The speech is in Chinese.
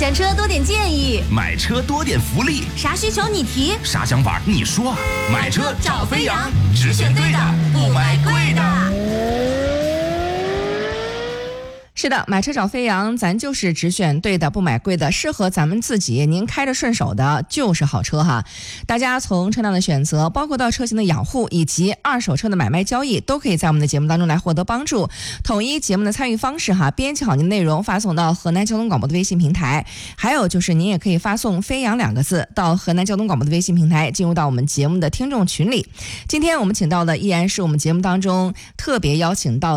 选车多点建议， 买车多点福利， 啥需求你提， 啥想法你说。买车找飞扬，只选对的，不买贵的。 是的，买车找飞扬，咱就是只选对的，不买贵的，适合咱们自己，您开着顺手的就是好车哈。大家从车辆的选择，包括到车型的养护，以及二手车的买卖交易，都可以在我们的节目当中来获得帮助。统一节目的参与方式哈，编辑好您的内容，发送到河南交通广播的微信平台，还有就是您也可以发送飞扬2个字到河南交通广播的微信平台，进入到我们节目的听众群里。今天我们请到的依然是我们节目当中特别邀请到